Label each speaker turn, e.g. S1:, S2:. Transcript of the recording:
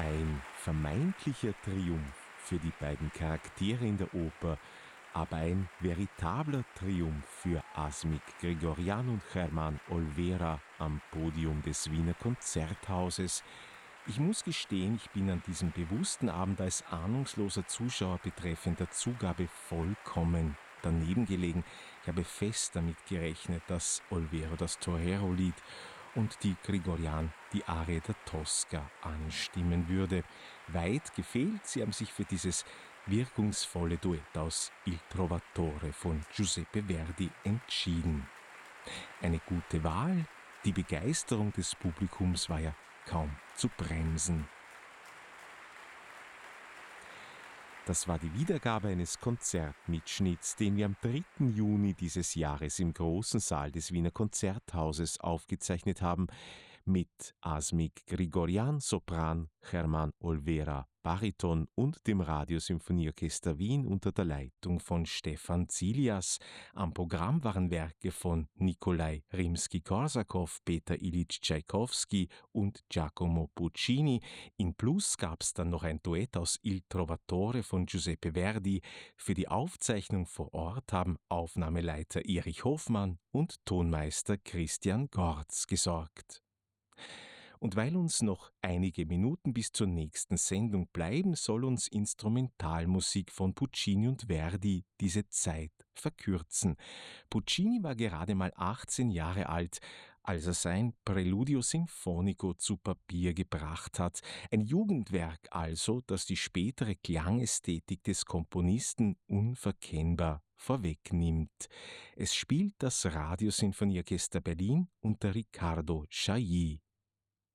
S1: Ein vermeintlicher Triumph für die beiden Charaktere in der Oper, aber ein veritabler Triumph für Asmik Grigorian und Germán Olvera am Podium des Wiener Konzerthauses. Ich muss gestehen, ich bin an diesem bewussten Abend als ahnungsloser Zuschauer betreffend der Zugabe vollkommen daneben gelegen. Ich habe fest damit gerechnet, dass Olvera das Torero-Lied und die Grigorian die Arie der Tosca anstimmen würde. Weit gefehlt, sie haben sich für dieses wirkungsvolle Duett aus Il Trovatore von Giuseppe Verdi entschieden. Eine gute Wahl, die Begeisterung des Publikums war ja kaum zu bremsen. Das war die Wiedergabe eines Konzertmitschnitts, den wir am 3. Juni dieses Jahres im großen Saal des Wiener Konzerthauses aufgezeichnet haben, mit Asmik Grigorian, Sopran, Germán Olvera, Bariton und dem Radiosymphonieorchester Wien unter der Leitung von Stefan Zilias. Am Programm waren Werke von Nikolai Rimski-Korsakow, Peter Ilyich Tschaikowski und Giacomo Puccini. In Plus gab es dann noch ein Duett aus Il Trovatore von Giuseppe Verdi. Für die Aufzeichnung vor Ort haben Aufnahmeleiter Erich Hofmann und Tonmeister Christian Gorz gesorgt. Und weil uns noch einige Minuten bis zur nächsten Sendung bleiben, soll uns Instrumentalmusik von Puccini und Verdi diese Zeit verkürzen. Puccini war gerade mal 18 Jahre alt, als er sein Preludio Sinfonico zu Papier gebracht hat. Ein Jugendwerk also, das die spätere Klangästhetik des Komponisten unverkennbar vorwegnimmt. Es spielt das Radiosinfonieorchester Berlin unter Riccardo Chailly.